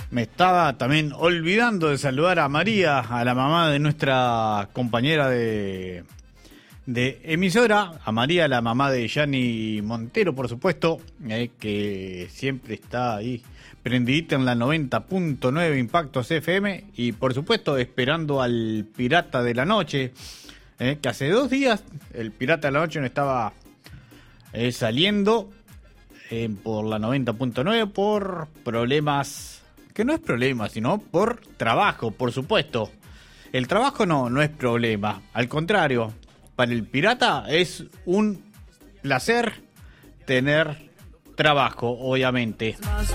Me estaba también olvidando de saludar a María, a la mamá de nuestra compañera de emisora, a María, la mamá de Yanni Montero, por supuesto, que siempre está ahí prendidita en la 90.9 Impactos FM y por supuesto esperando al Pirata de la Noche, que hace 2 días el Pirata de la Noche no estaba saliendo por la 90.9 por problemas, que no es problema, sino por trabajo, por supuesto. El trabajo no es problema, al contrario, para el pirata es un placer tener trabajo, obviamente.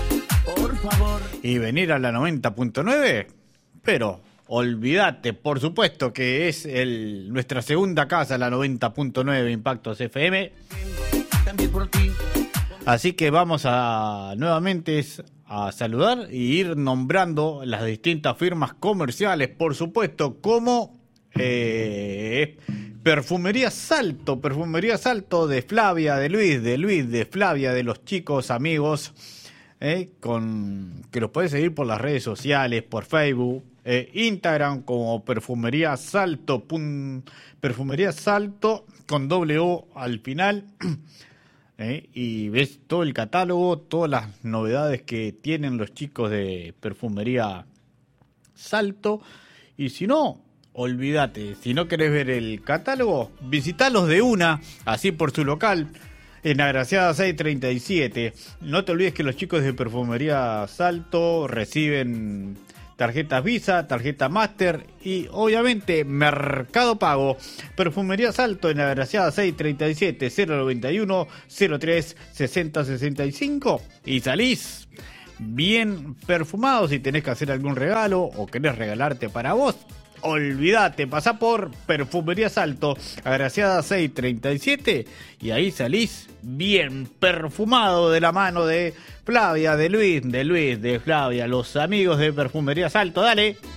Y venir a la 90.9, pero olvídate, por supuesto que es nuestra segunda casa, la 90.9 Impactos FM. Así que vamos nuevamente a saludar y ir nombrando las distintas firmas comerciales, por supuesto, como Perfumería Salto de Flavia, de Luis, de Flavia, de los chicos amigos, que los puedes seguir por las redes sociales, por Facebook, Instagram como Perfumería Salto con doble O al final. Y ves todo el catálogo, todas las novedades que tienen los chicos de Perfumería Salto. Y si no, olvídate, si no querés ver el catálogo, visitalos de una, así por su local, en Agraciada 637. No te olvides que los chicos de Perfumería Salto reciben tarjetas Visa, tarjeta Master y obviamente Mercado Pago. Perfumería Salto en Agraciada 637 091 03 60 65 y salís bien perfumado. Si tenés que hacer algún regalo o querés regalarte para vos, olvídate, pasá por Perfumería Salto, Agraciada 637 y ahí salís bien perfumado de la mano de Flavia, de Luis, de Flavia, los amigos de Perfumería Salto. Dale.